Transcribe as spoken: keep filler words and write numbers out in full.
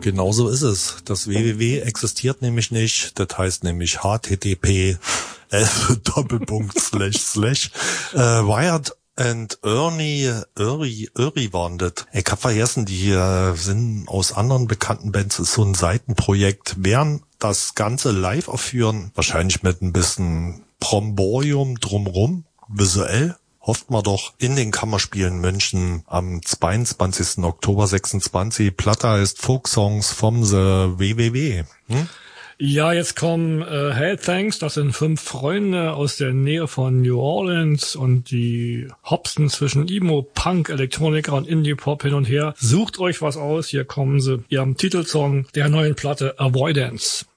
Genau so ist es. Das www existiert nämlich nicht. Das heißt nämlich H T T P Doppelpunkt slash slash äh, Wired and Ernie, Ernie, Ernie waren das. Ich hab vergessen, die äh, sind aus anderen bekannten Bands, ist so ein Seitenprojekt, werden das Ganze live aufführen, wahrscheinlich mit ein bisschen Bromborium drumrum, visuell. Hofft man doch, in den Kammerspielen München am zweiundzwanzigsten Oktober sechsundzwanzig. Platte heißt Folk Songs from the W W W. Hm? Ja, jetzt kommen äh, Hey Thanks, das sind fünf Freunde aus der Nähe von New Orleans und die hopsen zwischen Emo, Punk, Elektroniker und Indie-Pop hin und her. Sucht euch was aus, hier kommen sie, ihrem Titelsong der neuen Platte Avoidance.